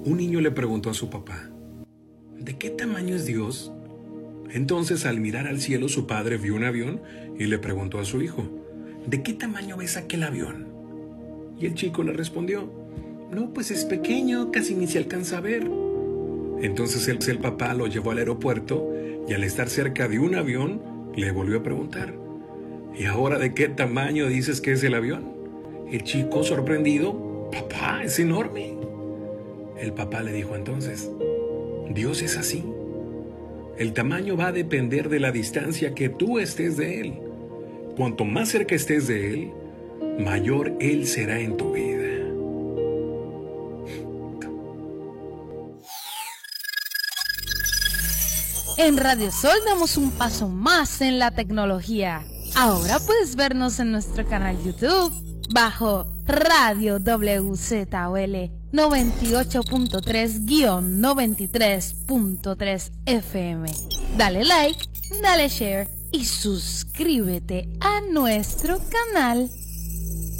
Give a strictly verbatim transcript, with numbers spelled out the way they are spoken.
un niño le preguntó a su papá: ¿de qué tamaño es Dios? Entonces, al mirar al cielo, su padre vio un avión y le preguntó a su hijo: ¿de qué tamaño ves aquel avión? Y el chico le respondió: no, pues es pequeño, casi ni se alcanza a ver. Entonces el, el papá lo llevó al aeropuerto y al estar cerca de un avión, le volvió a preguntar: ¿y ahora de qué tamaño dices que es el avión? El chico, sorprendido: papá, es enorme. El papá le dijo entonces: Dios es así. El tamaño va a depender de la distancia que tú estés de Él. Cuanto más cerca estés de Él, mayor Él será en tu vida. En Radio Sol damos un paso más en la tecnología. Ahora puedes vernos en nuestro canal YouTube bajo Radio W Z O L noventa y ocho punto tres guión noventa y tres punto tres F M. Dale like, dale share y suscríbete a nuestro canal.